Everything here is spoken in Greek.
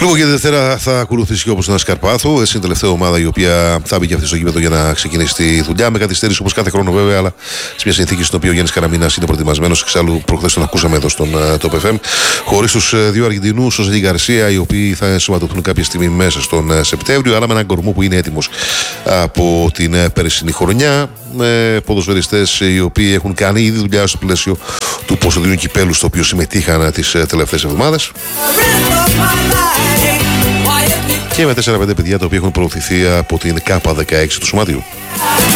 Λίγο και τη Δευτέρα θα ακολουθήσει και όπως ένα Καρπάθου. Έτσι είναι η τελευταία ομάδα η οποία θα μπει και αυτή στο γήπεδο για να ξεκινήσει τη δουλειά. Με καθυστέρηση όπως κάθε χρόνο βέβαια, αλλά σε μια συνθήκη στην οποία ο Γιάννης Καραμίνας είναι προετοιμασμένος. Εξάλλου, προχθές τον ακούσαμε εδώ στον Top FM. Χωρίς τους δύο Αργεντινούς, ο Ζελί Γκαρσία, οι οποίοι θα ενσωματωθούν κάποια στιγμή μέσα στον Σεπτέμβριο, αλλά με έναν κορμό που είναι έτοιμος από την περσινή χρονιά. Με ποδοσφαιριστές οι οποίοι έχουν κάνει ήδη δουλειά στο πλαίσιο του Ποσοδίνου Κυπέλου, στο οποίο συμμετείχαν τις τελευταίες εβδομάδες. Και με 4-5 παιδιά τα οποία έχουν προωθηθεί από την ΚΑΠΑ 16 του Σωματείου.